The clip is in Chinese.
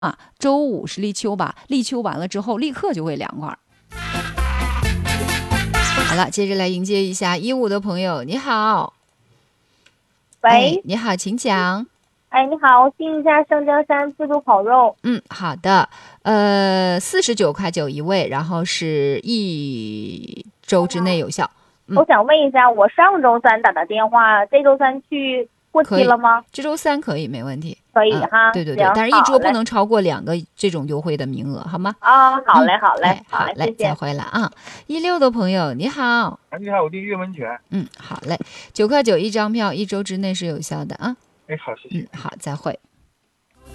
啊，周五是立秋吧？立秋完了之后，立刻就会凉快。好了，接着来迎接一下15的朋友，你好。 喂， 你好，请讲。 你好，我订一下生姜山自助烤肉。 好的。49.9块一位，然后是1周之内有效。 我想问一下，我上周三打的电话，这周三去过期了吗？ 这周三可以，没问题。 可以哈。 对，但是一桌不能超过2个这种优惠的名额，好吗？ 好嘞，好嘞， 好嘞， 谢谢。 再会了啊。16的朋友，你好。 你好，我订岳温泉。 好嘞，9.9块一张票，1周之内是有效的啊。 好，谢谢。 好，再会。